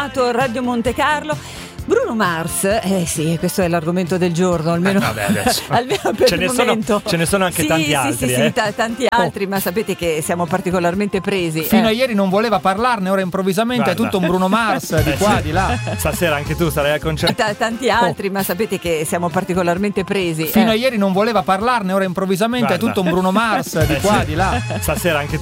chiamato Radio Monte Carlo. Bruno Mars, sì, questo è l'argomento del giorno, almeno, almeno per il momento. Ce ne sono anche tanti altri. Sì, tanti altri, ma sapete che siamo particolarmente presi. Fino a ieri non voleva parlarne, ora improvvisamente è tutto un Bruno Mars di qua, di là. Stasera anche tu sarai al concerto. Tanti altri, ma sapete che siamo particolarmente presi. Fino a ieri non voleva parlarne, ora improvvisamente è tutto un Bruno Mars di qua, di là. Stasera anche